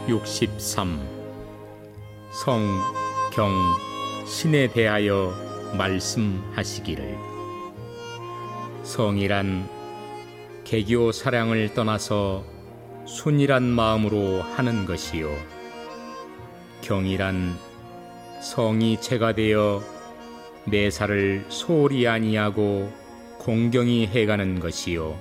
63. 성, 경, 신에 대하여 말씀하시기를. 성이란 개교 사량을 떠나서 순이란 마음으로 하는 것이요, 경이란 성이 체가 되어 매사를 소홀히 아니하고 공경히 해가는 것이요,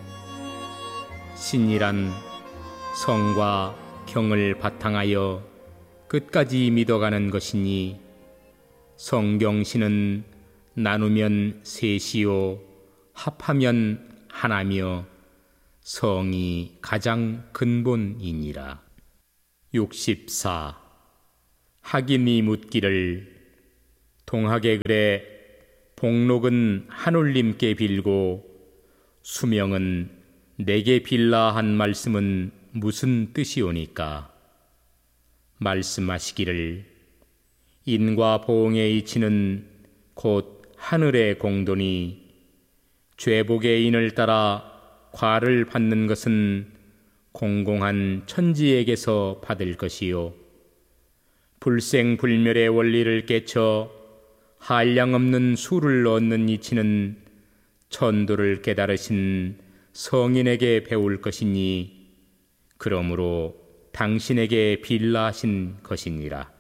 신이란 성과 경을 바탕하여 끝까지 믿어가는 것이니, 성경신은 나누면 셋이요 합하면 하나며 성이 가장 근본이니라. 64. 학인이 묻기를, 동학의 글에 복록은 하늘님께 빌고 수명은 내게 빌라 한 말씀은 무슨 뜻이오니까? 말씀하시기를, 인과 보응의 이치는 곧 하늘의 공도니 죄복의 인을 따라 과를 받는 것은 공공한 천지에게서 받을 것이요, 불생불멸의 원리를 깨쳐 한량없는 수를 얻는 이치는 천도를 깨달으신 성인에게 배울 것이니, 그러므로 당신에게 빌라 하신 것이니라.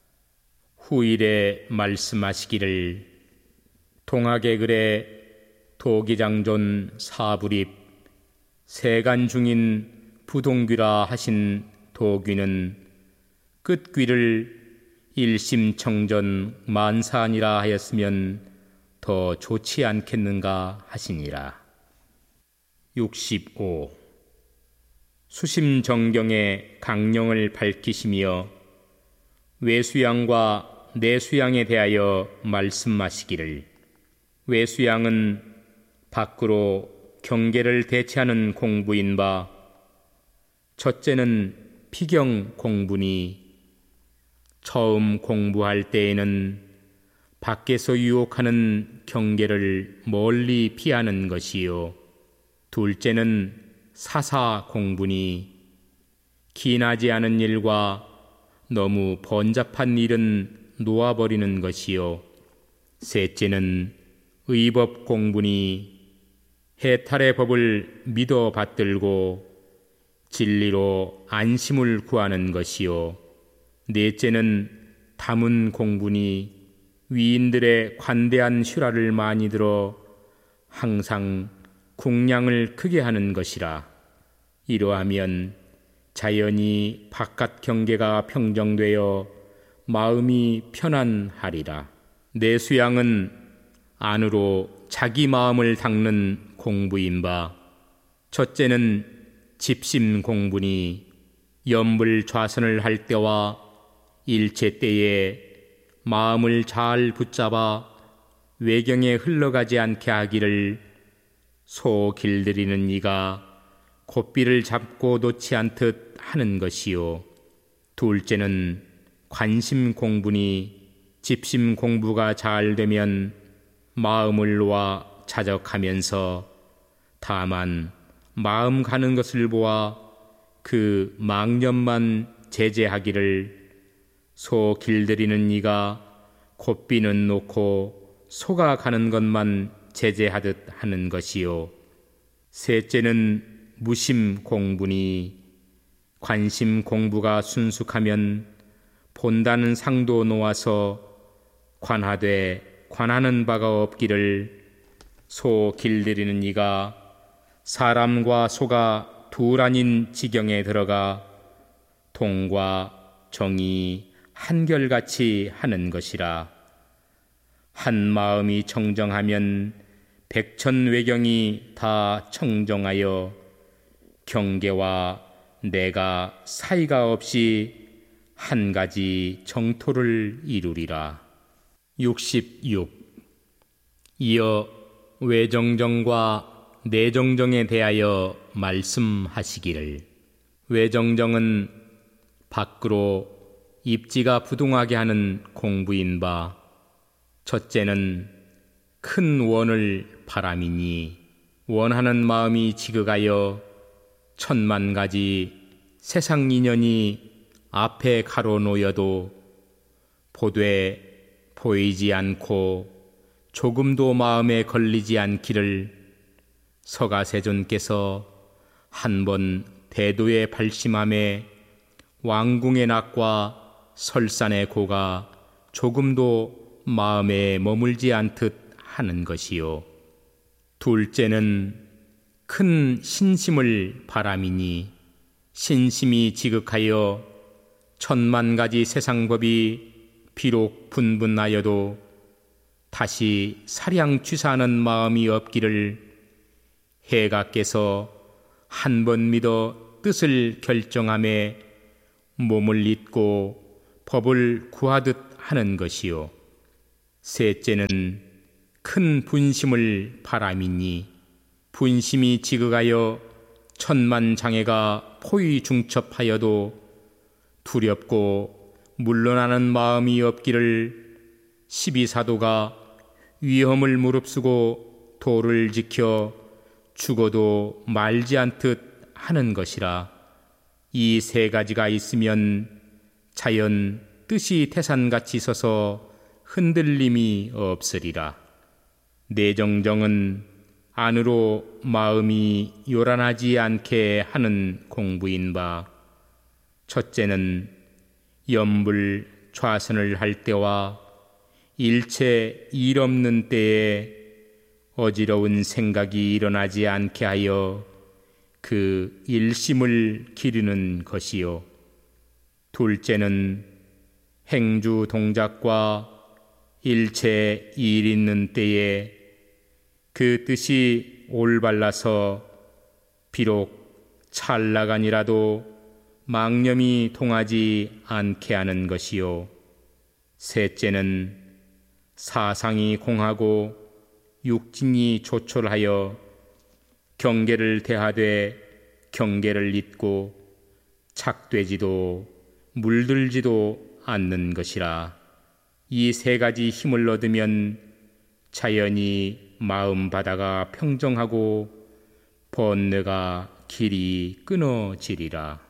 후일에 말씀하시기를, 동학의 글에 도기장존 사불입 세간 중인 부동귀라 하신 도귀는 끝귀를 일심청전 만산이라 하였으면 더 좋지 않겠는가 하시니라. 65. 수심정경의 강령을 밝히시며 외수양과 내수양에 대하여 말씀하시기를, 외수양은 밖으로 경계를 대체하는 공부인 바, 첫째는 피경 공부니 처음 공부할 때에는 밖에서 유혹하는 경계를 멀리 피하는 것이요, 둘째는 사사 공부니 기나지 않은 일과 너무 번잡한 일은 놓아버리는 것이요, 셋째는 의법 공부니 해탈의 법을 믿어 받들고 진리로 안심을 구하는 것이요, 넷째는 담은 공부니 위인들의 관대한 실화를 많이 들어 항상 궁량을 크게 하는 것이라. 이러하면 자연히 바깥 경계가 평정되어 마음이 편안하리라. 내수양은 안으로 자기 마음을 닦는 공부인 바, 첫째는 집심 공부니 염불 좌선을 할 때와 일체 때에 마음을 잘 붙잡아 외경에 흘러가지 않게 하기를 소 길들이는 이가 곶비를 잡고 놓지 않듯 하는 것이요, 둘째는 관심 공부니 집심 공부가 잘 되면 마음을 놓아 자적하면서 다만 마음 가는 것을 보아 그 망념만 제재하기를, 소 길들이는 이가 곶비는 놓고 소가 가는 것만 제재하듯 하는 것이요, 셋째는 무심 공부니 관심 공부가 순숙하면 본다는 상도 놓아서 관하되 관하는 바가 없기를, 소 길들이는 이가 사람과 소가 둘 아닌 지경에 들어가 동과 정이 한결같이 하는 것이라. 한 마음이 청정하면 백천외경이 다 청정하여 경계와 내가 사이가 없이 한 가지 정토를 이루리라. 66. 이어 외정정과 내정정에 대하여 말씀하시기를, 외정정은 밖으로 입지가 부동하게 하는 공부인 바, 첫째는 큰 원을 바람이니 원하는 마음이 지극하여 천만 가지 세상 인연이 앞에 가로놓여도 보되 보이지 않고 조금도 마음에 걸리지 않기를 서가세존께서 한 번 대도에 발심함에 왕궁의 낙과 설산의 고가 조금도 마음에 머물지 않듯 하는 것이요. 둘째는 큰 신심을 바람이니 신심이 지극하여 천만 가지 세상법이 비록 분분하여도 다시 사량취사하는 마음이 없기를 해가께서 한 번 믿어 뜻을 결정함에 몸을 잇고 법을 구하듯 하는 것이요. 셋째는 큰 분심을 바람이니 분심이 지극하여 천만 장애가 포위 중첩하여도 두렵고 물러나는 마음이 없기를 십이사도가 위험을 무릅쓰고 도를 지켜 죽어도 말지 않듯 하는 것이라. 이 세 가지가 있으면 자연 뜻이 태산같이 서서 흔들림이 없으리라. 내정정은 안으로 마음이 요란하지 않게 하는 공부인 바, 첫째는 염불 좌선을 할 때와 일체 일 없는 때에 어지러운 생각이 일어나지 않게 하여 그 일심을 기르는 것이요. 둘째는 행주 동작과 일체 일 있는 때에 그 뜻이 올발라서 비록 찰나간이라도 망념이 통하지 않게 하는 것이요. 셋째는 사상이 공하고 육진이 조촐하여 경계를 대하되 경계를 잇고 착되지도 물들지도 않는 것이라. 이 세 가지 힘을 얻으면 자연히 마음 바다가 평정하고 번뇌가 길이 끊어지리라.